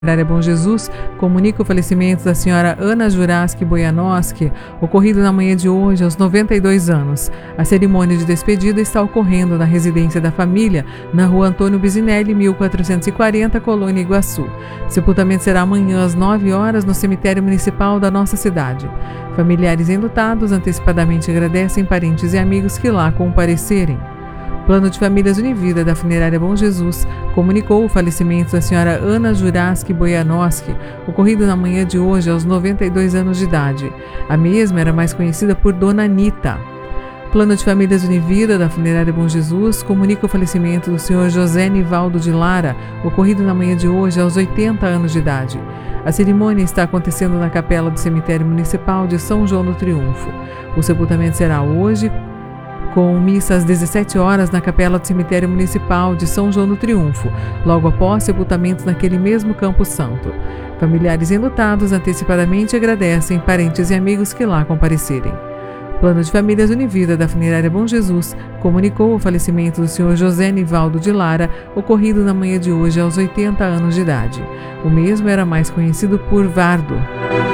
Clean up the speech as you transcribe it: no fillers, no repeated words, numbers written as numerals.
Funerária Bom Jesus comunica o falecimento da senhora Ana Juraski Boianoski, ocorrido na manhã de hoje, aos 92 anos. A cerimônia de despedida está ocorrendo na residência da família, na rua Antônio Bisinelli, 1440, Colônia Iguaçu. Sepultamento será amanhã às 9 horas no cemitério municipal da nossa cidade. Familiares enlutados antecipadamente agradecem parentes e amigos que lá comparecerem. Plano de Famílias Univida da Funerária Bom Jesus comunicou o falecimento da senhora Ana Juraski Boianoski, ocorrido na manhã de hoje aos 92 anos de idade. A mesma era mais conhecida por Dona Anita. Plano de Famílias Univida da Funerária Bom Jesus comunica o falecimento do senhor José Nivaldo de Lara, ocorrido na manhã de hoje aos 80 anos de idade. A cerimônia está acontecendo na capela do cemitério municipal de São João do Triunfo. O sepultamento será hoje, com missa às 17 horas na capela do cemitério municipal de São João do Triunfo, logo após sepultamento naquele mesmo Campo Santo. Familiares enlutados antecipadamente agradecem parentes e amigos que lá comparecerem. Plano de Famílias Univida da Funerária Bom Jesus comunicou o falecimento do senhor José Nivaldo de Lara, ocorrido na manhã de hoje aos 80 anos de idade. O mesmo era mais conhecido por Vardo.